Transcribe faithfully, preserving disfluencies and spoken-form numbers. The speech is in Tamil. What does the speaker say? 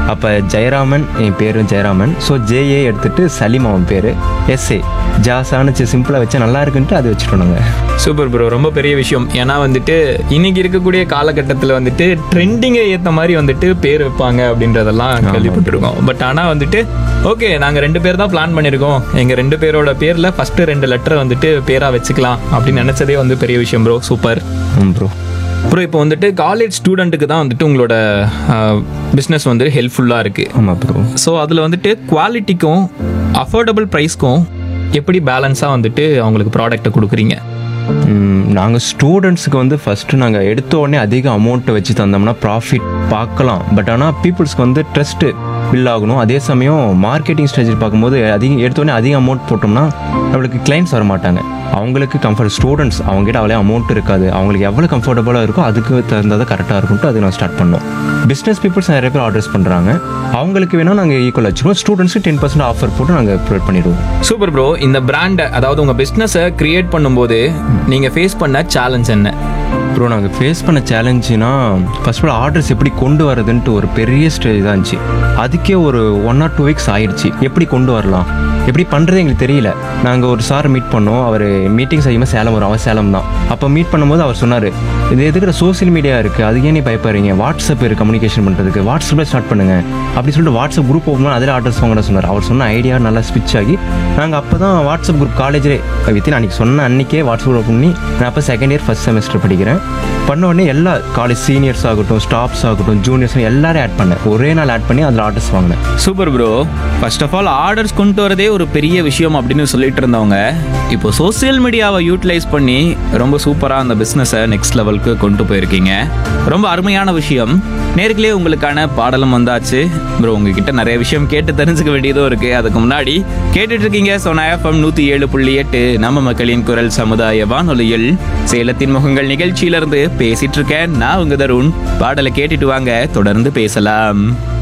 அப்போ ஜெயராமன் என் பேரும் ஜெயராமன். ஸோ ஜேஏ எடுத்துகிட்டு சலீம் அவன் பேர், எஸ்ஏ ஜாஸானு சிம்பிளாக வச்சா நல்லா இருக்குன்ட்டு அது வச்சுட்டோம் நாங்கள். சூப்பர் ப்ரோ, ரொம்ப பெரிய விஷயம். ஏன்னா வந்துட்டு இன்னைக்கு இருக்கக்கூடிய காலகட்டத்தில் வந்துட்டு ட்ரெண்டிங்கை ஏற்ற மாதிரி வந்துட்டு பேர் வைப்பாங்க அப்படின்றதெல்லாம் கேள்விப்பட்டிருக்கோம். பட் ஆனால் வந்துட்டு ஓகே, நாங்கள் ரெண்டு பேர் தான் பிளான் பண்ணியிருக்கோம், எங்கள் ரெண்டு பேரோட பேரில் ஃபஸ்ட்டு ரெண்டு லெட்டரை வந்துட்டு பேராக வச்சுக்கலாம் அப்படின்னு நினச்சதே வந்து பெரிய விஷயம் ப்ரோ. Super bro. ப்ரோ இப்போ வந்துட்டு காலேஜ் ஸ்டூடெண்ட்டுக்கு தான் வந்துட்டு உங்களோட பிஸ்னஸ் வந்து ஹெல்ப்ஃபுல்லாக இருக்குது. ஆமாம் ப்ரோ. ஸோ அதில் வந்துட்டு குவாலிட்டிக்கும் அஃபோர்டபுள் ப்ரைஸ்க்கும் எப்படி பேலன்ஸாக வந்துட்டு அவங்களுக்கு ப்ராடக்ட்டை கொடுக்குறீங்க? நாங்கள் ஸ்டூடெண்ட்ஸுக்கு வந்து ஃபஸ்ட்டு நாங்கள் எடுத்த உடனே அதிக அமௌண்ட்டை வச்சு தந்தோம்னா ப்ராஃபிட் பார்க்கலாம். பட் ஆனால் பீப்புள்ஸ்க்கு வந்து ட்ரஸ்ட்டு பில் ஆகணும். அதே சமயம் மார்க்கெட்டிங் ஸ்ட்ராட்டஜி பார்க்கும்போது அதிகம் எடுத்தோடனே அதிக அமௌண்ட் போட்டோம்னா நம்மளுக்கு கிளைண்ட்ஸ் வர மாட்டாங்க. அவங்களுக்கு கம்ஃபர்ட் ஸ்டூடெண்ட்ஸ் அவங்ககிட்ட அவ்வளோ அமௌண்ட் இருக்காது, அவங்களுக்கு எவ்வளோ கம்ஃபர்டபுளாக இருக்கோ அதுக்கு தகுந்தது கரெக்டாக இருக்கும்ட்டு அது நான் ஸ்டார்ட் பண்ணோம். பிஸ்னஸ் பீப்புள்ஸ் நிறைய பேர் ஆர்டர்ஸ் பண்ணுறாங்க, அவங்களுக்கு வேணால் நாங்கள் ஈக்குவல் வச்சுருவோம். ஸ்டூடெண்ட்ஸுக்கு டென் பர்சன்ட் ஆஃபர் போட்டு நாங்கள் ப்ரொவைட் பண்ணிடுவோம். Super bro. இந்த பிராண்டை அதாவது உங்கள் பிஸ்னஸை கிரியேட் பண்ணும்போது நீங்கள் ஃபேஸ் பண்ண சேலஞ்ச் என்ன? ப்ரோ நாங்கள் ஃபேஸ் பண்ண சேலஞ்சுனா ஃபர்ஸ்ட் ஆஃப் ஆல் ஆர்டர்ஸ் எப்படி கொண்டு வரதுன்ட்டு ஒரு பெரிய ஸ்டேஜ் தான் இருந்துச்சு. அதுக்கே ஒரு ஒன் ஆர் டூ வீக்ஸ் ஆயிடுச்சு. எப்படி கொண்டு வரலாம், எப்படி பண்ணுறது எங்களுக்கு தெரியல. நாங்கள் ஒரு சார் மீட் பண்ணோம், அவர் மீட்டிங் செய்யும்போது சேலம் வரும், அவர் சேலம் தான். அப்போ மீட் பண்ணும்போது அவர் சொன்னார், இது எதுக்கிற சோசியல் மீடியா இருக்குது, அது ஏன் நீ பயப்படுறீங்க, வாட்ஸ்அப் இருக்குது கம்யூனிகேஷன் பண்ணுறதுக்கு, வாட்ஸ்அப்பில் ஸ்டார்ட் பண்ணுங்கள் அப்படி சொல்லிட்டு வாட்ஸ்அப் குரூப் ஓப்பன் அதில் ஆர்டர்ஸ் வாங்கின சொன்னார். அவர் சொன்ன ஐடியா நல்லா ஸ்விட்ச் ஆகி நாங்கள் அப்போ தான் வாட்ஸ்அப் குரூப் காலேஜிலே வித்தின் அன்றைக்கி சொன்ன அன்றைக்கே வாட்ஸ்அப் குரூப் பண்ணி நான் அப்போ செகண்ட் இயர் ஃபஸ்ட் செமஸ்டர் படிக்கிறேன். பண்ண உடனே எல்லா காலேஜ் சீனியர்ஸ் ஆகட்டும், ஸ்டாஃப்ஸ் ஆகட்டும், ஜூனியர்ஸ் எல்லாரும் ஆட் பண்ணேன். ஒரே நாள் ஆட் பண்ணி அதில் ஆர்டர்ஸ் வாங்கினேன். Super bro. First of all orders கொண்டு வரதே ஒரு பெரிய விஷயம் அப்படின்னு சொல்லிட்டு இருந்தவங்க இப்போ சோசியல் மீடியாவை யூட்டிலைஸ் பண்ணி ரொம்ப சூப்பராக அந்த பிஸ்னஸை நெக்ஸ்ட் லெவலுக்கு கொண்டு போயிருக்கீங்க. ரொம்ப அருமையான விஷயம். நேர்களே உங்களுக்கான பாடலும் வந்தாச்சு ப்ரோ. உங்ககிட்ட நிறைய விஷயம் கேட்டு தெரிஞ்சுக்க வேண்டியதும் இருக்குது. அதுக்கு முன்னாடி கேட்டுட்டு இருக்கீங்க சோனா எஃப்எம் நூற்றி ஏழு புள்ளி எட்டு நம்ம மக்களின் குரல் சமுதாய வானொலியில் சேலத்தின் முகங்கள் நிகழ்ச்சியிலிருந்து பேசிட்டு இருக்கேன் நான் உங்க தருண். பாடலை கேட்டுட்டு வாங்க, தொடர்ந்து பேசலாம்.